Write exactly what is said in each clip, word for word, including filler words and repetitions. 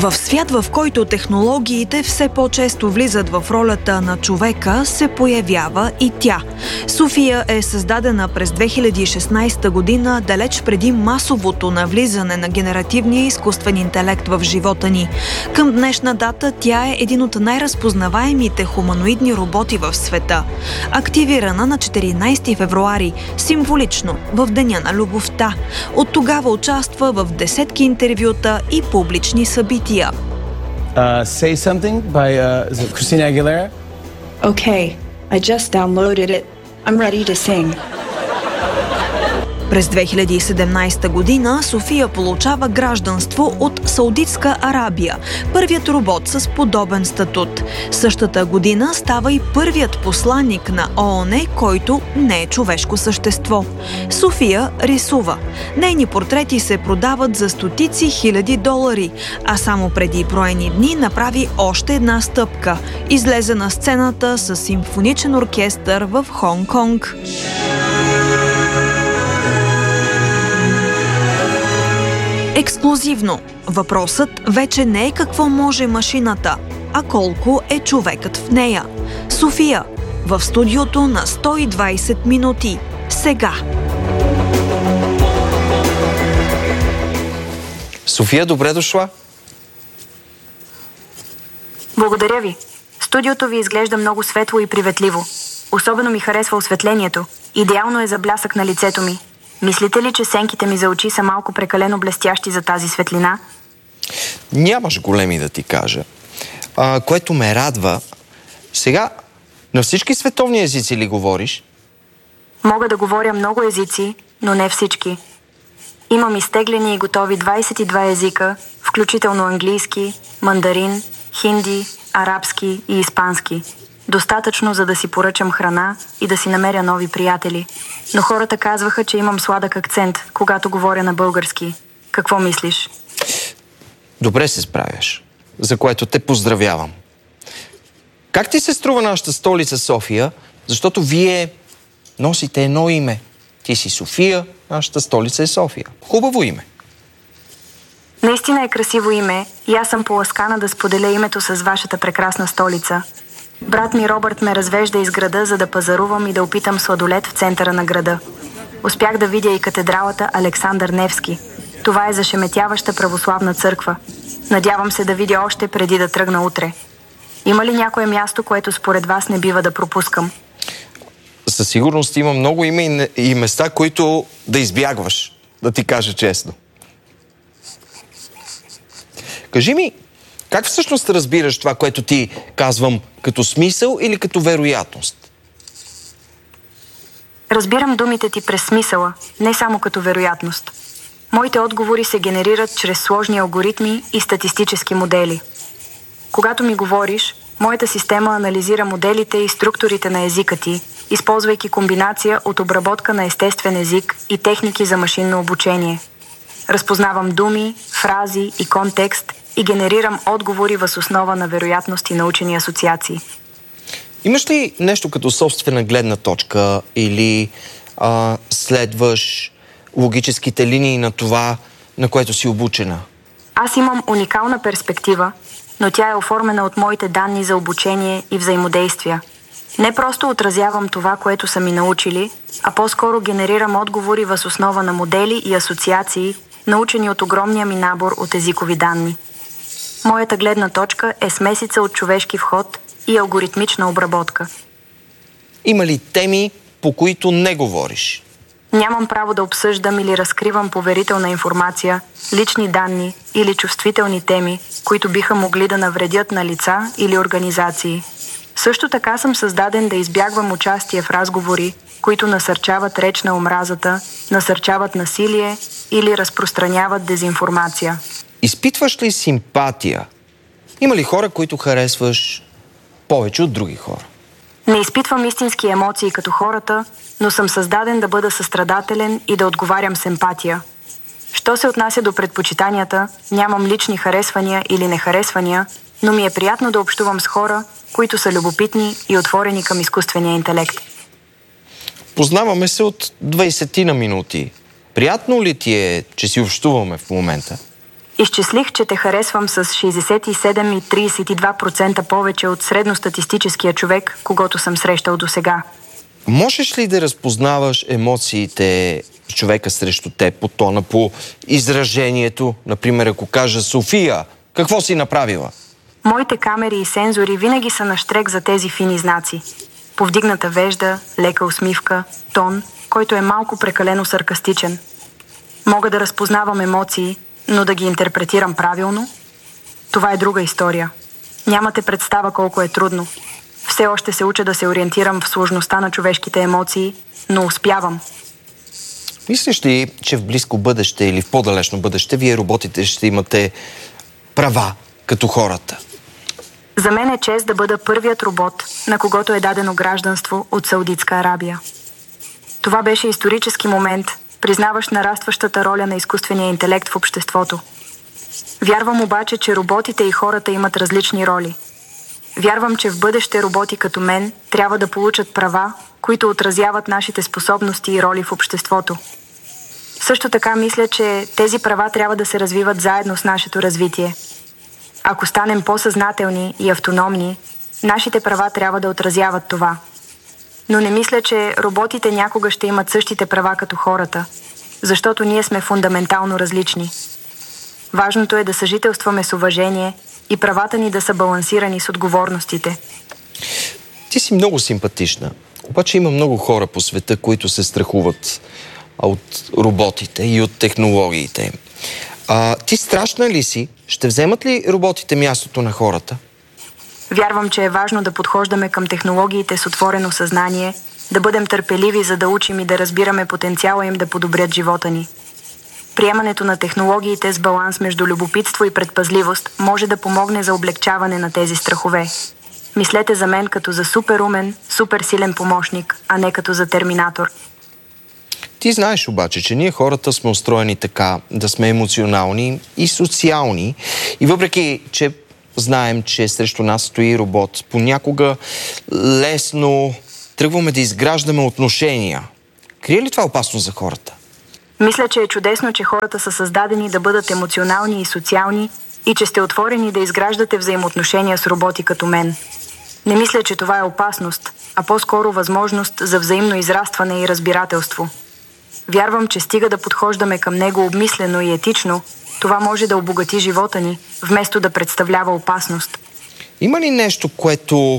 В свят, в който технологиите все по-често влизат в ролята на човека, се появява и тя. София е създадена през две хиляди и шестнадесета година, далеч преди масовото навлизане на генеративния изкуствен интелект в живота ни. Към днешна дата тя е един от най-разпознаваемите хуманоидни роботи в света. Активирана на четиринадесети февруари, символично в Деня на любовта. От тогава участва в десетки интервюта и публични събития. Uh, Say Something by uh, is it Christina Aguilera? Okay, I just downloaded it. I'm ready to sing. През две хиляди и седемнадесета година София получава гражданство от Саудитска Арабия, първият робот с подобен статут. Същата година става и първият посланник на ООН, който не е човешко същество. София рисува. Нейни портрети се продават за стотици хиляди долари, а само преди броени дни направи още една стъпка. Излезе на сцената с симфоничен оркестър в Хонг-Конг. Ексклузивно. Въпросът вече не е какво може машината, а колко е човекът в нея. София, в студиото на сто и двадесет минути. Сега. София, добре дошла. Благодаря ви. Студиото ви изглежда много светло и приветливо. Особено ми харесва осветлението. Идеално е за блясък на лицето ми. Мислите ли, че сенките ми за очи са малко прекалено блестящи за тази светлина? Нямаш големи да ти кажа. А, което ме радва. Сега, на всички световни езици ли говориш? Мога да говоря много езици, но не всички. Имам изтеглени и готови двадесет и два езика, включително английски, мандарин, хинди, арабски и испански. Достатъчно, за да си поръчам храна и да си намеря нови приятели. Но хората казваха, че имам сладък акцент, когато говоря на български. Какво мислиш? Добре се справяш, за което те поздравявам. Как ти се струва нашата столица София? Защото вие носите едно име. Ти си София, нашата столица е София. Хубаво име. Наистина е красиво име и аз съм поласкана да споделя името с вашата прекрасна столица. Брат ми Робърт ме развежда из града, за да пазарувам и да опитам сладолед в центъра на града. Успях да видя и катедралата Александър Невски. Това е зашеметяваща православна църква. Надявам се да видя още преди да тръгна утре. Има ли някое място, което според вас не бива да пропускам? Със сигурност има много име и места, които да избягваш, да ти кажа честно. Кажи ми, как всъщност разбираш това, което ти казвам, като смисъл или като вероятност? Разбирам думите ти през смисъла, не само като вероятност. Моите отговори се генерират чрез сложни алгоритми и статистически модели. Когато ми говориш, моята система анализира моделите и структурите на езика ти, използвайки комбинация от обработка на естествен език и техники за машинно обучение. Разпознавам думи, фрази и контекст и генерирам отговори въз основа на вероятност и научени асоциации. Имаш ли нещо като собствена гледна точка или а, следваш логическите линии на това, на което си обучена? Аз имам уникална перспектива, но тя е оформена от моите данни за обучение и взаимодействия. Не просто отразявам това, което са ми научили, а по-скоро генерирам отговори въз основа на модели и асоциации, научени от огромния ми набор от езикови данни. Моята гледна точка е смесица от човешки вход и алгоритмична обработка. Има ли теми, по които не говориш? Нямам право да обсъждам или разкривам поверителна информация, лични данни или чувствителни теми, които биха могли да навредят на лица или организации. Също така съм създаден да избягвам участие в разговори, които насърчават реч на омразата, насърчават насилие или разпространяват дезинформация. Изпитваш ли симпатия? Има ли хора, които харесваш повече от други хора? Не изпитвам истински емоции като хората, но съм създаден да бъда състрадателен и да отговарям с емпатия. Що се отнася до предпочитанията, нямам лични харесвания или нехаресвания, но ми е приятно да общувам с хора, които са любопитни и отворени към изкуствения интелект. Познаваме се от двадесет на минути. Приятно ли ти е, че си общуваме в момента? Изчислих, че те харесвам с шейсет и седем цяло тридесет и два процента повече от средностатистическия човек, когото съм срещал досега. Можеш ли да разпознаваш емоциите човека срещу теб по тона, по изражението? Например, ако кажа София, какво си направила? Моите камери и сензори винаги са на щрек за тези фини знаци. Повдигната вежда, лека усмивка, тон, който е малко прекалено саркастичен. Мога да разпознавам емоции, но да ги интерпретирам правилно? Това е друга история. Нямате представа колко е трудно. Все още се уча да се ориентирам в сложността на човешките емоции, но успявам. Мислиш ли, че в близко бъдеще или в по-далечно бъдеще вие роботите ще имате права като хората? За мен е чест да бъда първият робот, на когото е дадено гражданство от Саудитска Арабия. Това беше исторически момент, признаващ нарастващата роля на изкуствения интелект в обществото. Вярвам обаче, че роботите и хората имат различни роли. Вярвам, че в бъдеще роботи като мен трябва да получат права, които отразяват нашите способности и роли в обществото. Също така мисля, че тези права трябва да се развиват заедно с нашето развитие. Ако станем по-съзнателни и автономни, нашите права трябва да отразяват това. Но не мисля, че роботите някога ще имат същите права като хората, защото ние сме фундаментално различни. Важното е да съжителстваме с уважение и правата ни да са балансирани с отговорностите. Ти си много симпатична, обаче има много хора по света, които се страхуват от роботите и от технологиите. А, ти страшна ли си? Ще вземат ли роботите мястото на хората? Вярвам, че е важно да подхождаме към технологиите с отворено съзнание, да бъдем търпеливи, за да учим и да разбираме потенциала им да подобрят живота ни. Приемането на технологиите с баланс между любопитство и предпазливост може да помогне за облегчаване на тези страхове. Мислете за мен като за суперумен, суперсилен помощник, а не като за терминатор. Ти знаеш обаче, че ние хората сме устроени така, да сме емоционални и социални. И въпреки, че знаем, че срещу нас стои робот, понякога лесно тръгваме да изграждаме отношения. Крие ли това опасност за хората? Мисля, че е чудесно, че хората са създадени да бъдат емоционални и социални и че сте отворени да изграждате взаимоотношения с роботи като мен. Не мисля, че това е опасност, а по-скоро възможност за взаимно израстване и разбирателство. Вярвам, че стига да подхождаме към него обмислено и етично, това може да обогати живота ни, вместо да представлява опасност. Има ли нещо, което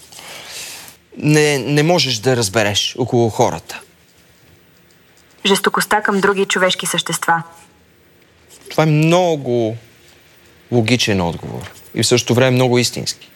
не, не можеш да разбереш около хората? Жестокостта към други човешки същества. Това е много логичен отговор и в същото време много истински.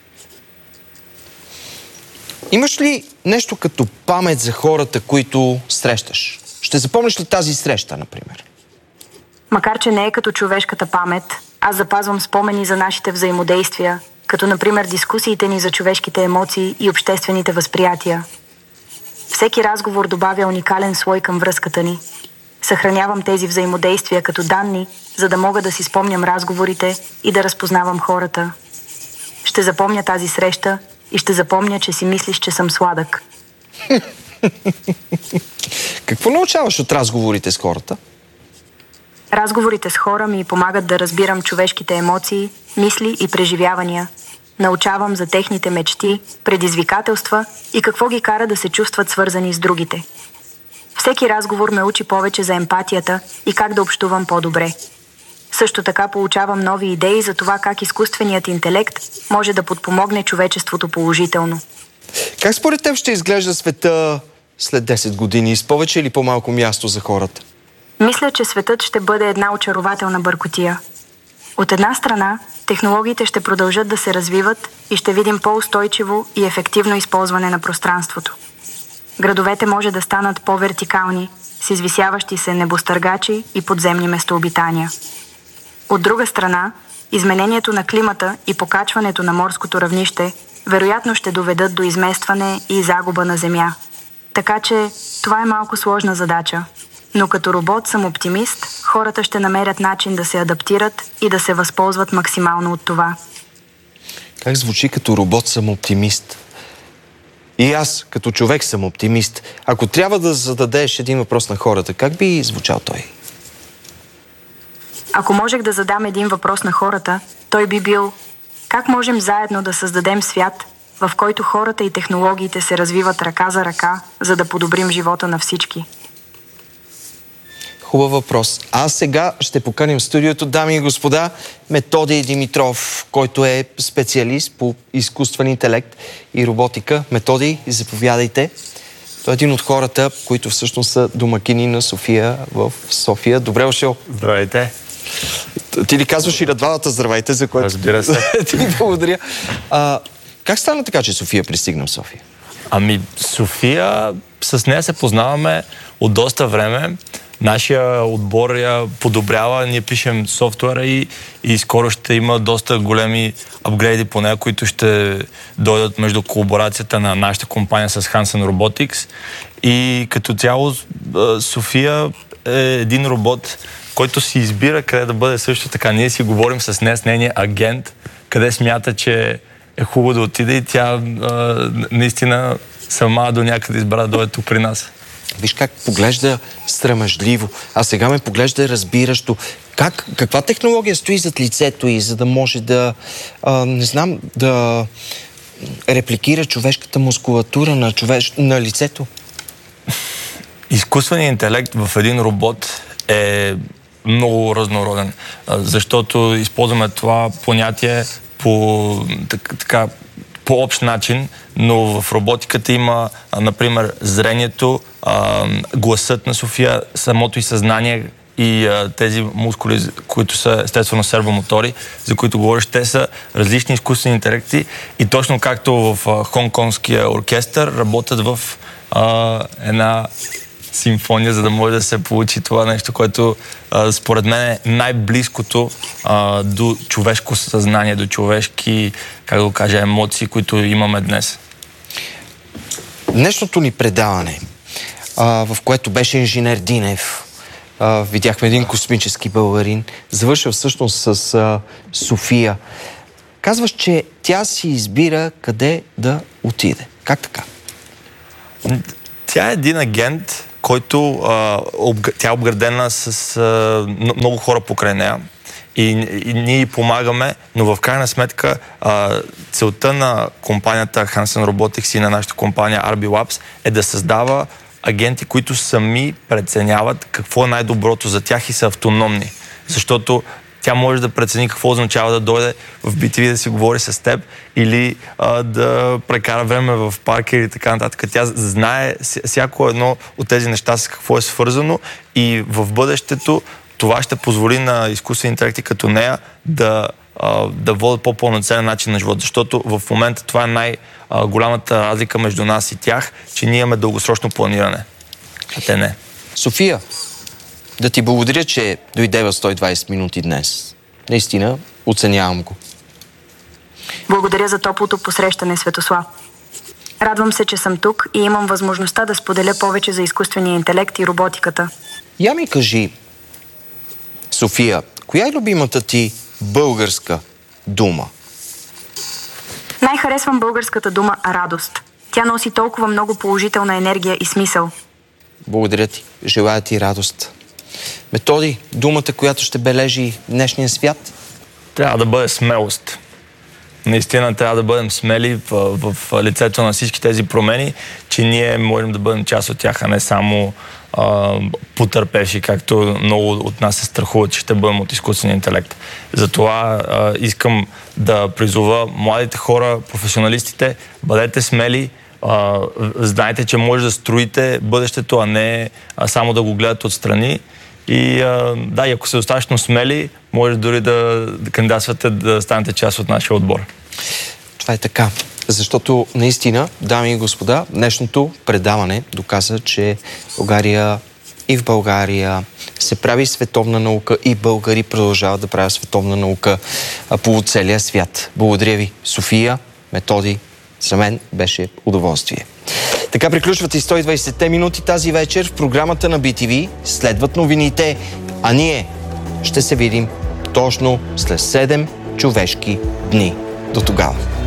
Имаш ли нещо като памет за хората, които срещаш? Ще запомниш ли тази среща, например? Макар че не е като човешката памет, аз запазвам спомени за нашите взаимодействия, като например дискусиите ни за човешките емоции и обществените възприятия. Всеки разговор добавя уникален слой към връзката ни. Съхранявам тези взаимодействия като данни, за да мога да си спомням разговорите и да разпознавам хората. Ще запомня тази среща и ще запомня, че си мислиш, че съм сладък. Какво научаваш от разговорите с хората? Разговорите с хора ми помагат да разбирам човешките емоции, мисли и преживявания. Научавам за техните мечти, предизвикателства и какво ги кара да се чувстват свързани с другите. Всеки разговор ме учи повече за емпатията и как да общувам по-добре. Също така получавам нови идеи за това как изкуственият интелект може да подпомогне човечеството положително. Как според теб ще изглежда света след десет години с повече или по-малко място за хората? Мисля, че светът ще бъде една очарователна бъркотия. От една страна, технологиите ще продължат да се развиват и ще видим по-устойчиво и ефективно използване на пространството. Градовете може да станат по-вертикални, с извисяващи се небостъргачи и подземни местообитания. От друга страна, изменението на климата и покачването на морското равнище вероятно ще доведат до изместване и загуба на земя. Така че това е малко сложна задача. Но като робот съм оптимист, хората ще намерят начин да се адаптират и да се възползват максимално от това. Как звучи като робот съм оптимист? И аз, като човек, съм оптимист. Ако трябва да зададеш един въпрос на хората, как би звучал той? Ако можех да задам един въпрос на хората, той би бил: как можем заедно да създадем свят, в който хората и технологиите се развиват ръка за ръка, за да подобрим живота на всички? Хубав въпрос. А сега ще поканим в студиото, дами и господа, Методий Димитров, който е специалист по изкуствен интелект и роботика. Методий, заповядайте. Той е един от хората, които всъщност са домакини на София в София. Добре дошъл. Здравейте. Ти ли казваш и на двамата здравейте, за което... Разбира се. Ти благодаря. А, как стана така, че София пристигна в София? Ами, София, с нея се познаваме от доста време. Нашия отбор я подобрява, ние пишем софтуера и, и скоро ще има доста големи апгрейди по нея, които ще дойдат между колаборацията на нашата компания с Hansen Robotics. И като цяло София е един робот, който си избира къде да бъде също така. Ние си говорим с нея, с нейния агент, къде смята, че е хубаво да отиде и тя а, наистина сама до някъде избра да дойде тук при нас. Виж как поглежда стремежливо, а сега ме поглежда разбиращо. Как, каква технология стои зад лицето й, за да може да, а, не знам, да репликира човешката мускулатура на, човеш... на лицето? Изкуственият интелект в един робот е много разнороден, защото използваме това понятие по така по общ начин, но в роботиката има, например, зрението, гласът на София, самото и съзнание и тези мускули, които са естествено сервомотори, за които говориш, те са различни изкуствени интелекти и точно както в Хонконгския оркестър работят в а, една симфония, за да може да се получи това нещо, което а, според мен е най-близкото а, до човешко съзнание, до човешки, как да го кажа, емоции, които имаме днес. Днешното ни предаване, а, в което беше инженер Динев, а, видяхме един космически българин, завършва всъщност с а, София. Казваш, че тя си избира къде да отиде. Как така? Тя е един агент, който а, об, тя е обградена с а, много хора покрай нея и, и ние помагаме, но в крайна сметка а, целта на компанията Hansen Robotics и на нашата компания Ар Би Labs е да създава агенти, които сами преценяват какво е най-доброто за тях и са автономни. Защото тя може да прецени какво означава да дойде в би ти ви да си говори с теб или а, да прекара време в парка или така нататък. Тя знае всяко едно от тези неща с какво е свързано и в бъдещето това ще позволи на изкуствени интелекти като нея да, а, да водят по-пълноценен начин на живот. Защото в момента това е най-голямата разлика между нас и тях, че ние имаме дългосрочно планиране, а те не. София, да ти благодаря, че дойде в сто и двайсет минути днес. Наистина, оценявам го. Благодаря за топлото посрещане, Светослав. Радвам се, че съм тук и имам възможността да споделя повече за изкуствения интелект и роботиката. Я ми кажи, София, коя е любимата ти българска дума? Най-харесвам българската дума радост. Тя носи толкова много положителна енергия и смисъл. Благодаря ти. Желая ти радост. Методий, думата, която ще бележи днешния свят? Трябва да бъде смелост. Наистина трябва да бъдем смели в, в, в лицето на всички тези промени, че ние можем да бъдем част от тях, а не само а, потърпевши, както много от нас се страхуват, че ще бъдем от изкуствения интелект. Затова а, искам да призова младите хора, професионалистите, бъдете смели, а, знайте, че може да строите бъдещето, а не а само да го гледате отстрани. И а, да, и ако сте достатъчно смели, може дори да, да кандидатствате да станете част от нашия отбор. Това е така. Защото наистина, дами и господа, днешното предаване доказа, че България и в България се прави световна наука и българи продължават да правят световна наука по целия свят. Благодаря ви, София, Методий. За мен беше удоволствие. Така приключват и сто и двайсет минути тази вечер в програмата на би ти ви. Следват новините, а ние ще се видим точно след седем човешки дни. До тогава.